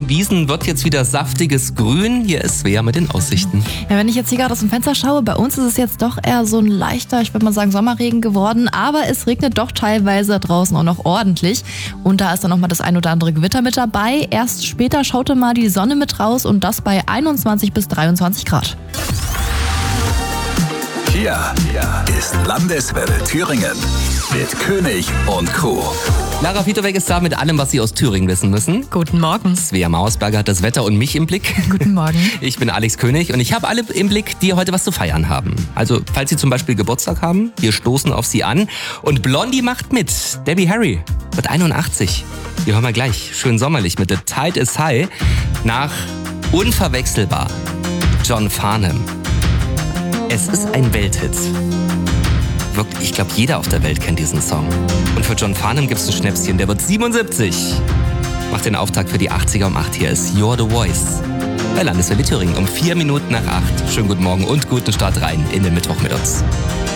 die Wiesen wird jetzt wieder saftiges Grün. Hier ist Svea mit den Aussichten. Ja, wenn ich jetzt hier gerade aus dem Fenster schaue, bei uns ist es jetzt doch eher so ein leichter, ich würde mal sagen, Sommerregen geworden. Aber es regnet doch teilweise draußen auch noch ordentlich. Und da ist dann auch mal das ein oder andere Gewitter mit dabei. Erst später schaute mal die Sonne mit raus und das bei 21 bis 23 Grad. Hier ist Landeswelle Thüringen mit König und Crew. Lara Fietoweg ist da mit allem, was Sie aus Thüringen wissen müssen. Guten Morgen. Svea Mausberger hat das Wetter und mich im Blick. Guten Morgen. Ich bin Alex König und ich habe alle im Blick, die heute was zu feiern haben. Also, falls Sie zum Beispiel Geburtstag haben, wir stoßen auf Sie an. Und Blondie macht mit. Debbie Harry wird 81. Die hören wir gleich. Schön sommerlich mit The Tide is High. Nach unverwechselbar John Farnham. Es ist ein Welthit. Ich glaube, jeder auf der Welt kennt diesen Song. Und für John Farnham gibt es ein Schnäpschen, der wird 77. Macht den Auftakt für die 80er um 8. Hier ist You're the Voice. Bei Landeswelle Thüringen um 4 Minuten nach 8. Schönen guten Morgen und guten Start rein in den Mittwoch mit uns.